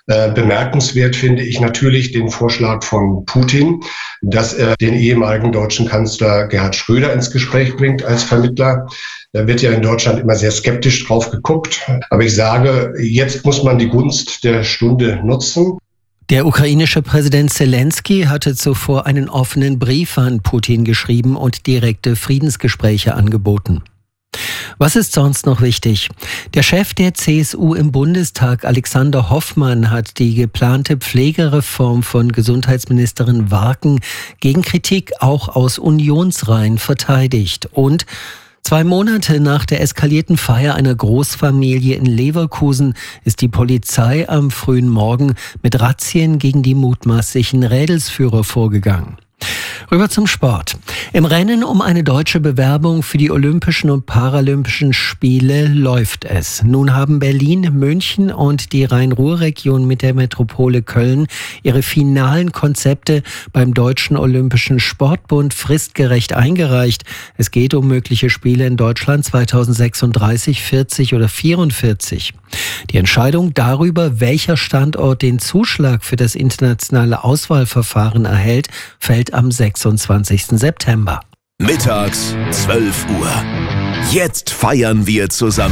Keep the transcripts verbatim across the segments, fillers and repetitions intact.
Äh, bemerkenswert finde ich natürlich den Vorschlag von Putin, dass er den ehemaligen deutschen Kanzler Gerhard Schröder ins Gespräch bringt als Vermittler. Da wird ja in Deutschland immer sehr skeptisch drauf geguckt. Aber ich sage, jetzt muss man die Gunst der Stunde nutzen. Der ukrainische Präsident Zelensky hatte zuvor einen offenen Brief an Putin geschrieben und direkte Friedensgespräche angeboten. Was ist sonst noch wichtig? Der Chef der C S U im Bundestag, Alexander Hoffmann, hat die geplante Pflegereform von Gesundheitsministerin Warken gegen Kritik auch aus Unionsreihen verteidigt. Und zwei Monate nach der eskalierten Feier einer Großfamilie in Leverkusen ist die Polizei am frühen Morgen mit Razzien gegen die mutmaßlichen Rädelsführer vorgegangen. Rüber zum Sport. Im Rennen um eine deutsche Bewerbung für die Olympischen und Paralympischen Spiele läuft es. Nun haben Berlin, München und die Rhein-Ruhr-Region mit der Metropole Köln ihre finalen Konzepte beim Deutschen Olympischen Sportbund fristgerecht eingereicht. Es geht um mögliche Spiele in Deutschland zweitausendsechsunddreißig, vierzig oder vierundvierzig. Die Entscheidung darüber, welcher Standort den Zuschlag für das internationale Auswahlverfahren erhält, fällt am sechsundzwanzigsten September. Mittags zwölf Uhr. Jetzt feiern wir zusammen.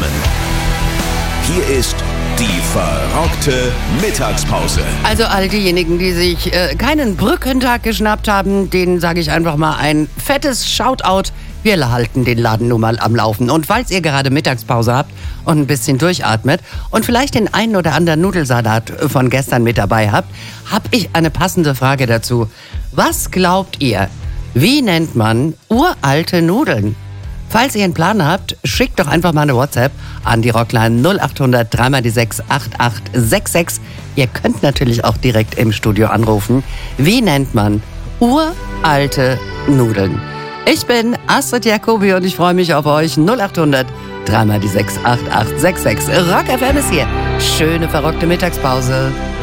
Hier ist die verrockte Mittagspause. Also all diejenigen, die sich äh, keinen Brückentag geschnappt haben, denen sage ich einfach mal ein fettes Shoutout. Wir halten den Laden nun mal am Laufen. Und falls ihr gerade Mittagspause habt und ein bisschen durchatmet und vielleicht den einen oder anderen Nudelsalat von gestern mit dabei habt, habe ich eine passende Frage dazu. Was glaubt ihr, wie nennt man uralte Nudeln? Falls ihr einen Plan habt, schickt doch einfach mal eine WhatsApp an die Rockline null acht hundert drei mal die sechs acht acht sechs sechs. Ihr könnt natürlich auch direkt im Studio anrufen. Wie nennt man uralte Nudeln? Ich bin Astrid Jacobi und ich freue mich auf euch. null acht hundert drei mal die sechs acht acht sechs sechs. Rock F M ist hier. Schöne verrockte Mittagspause.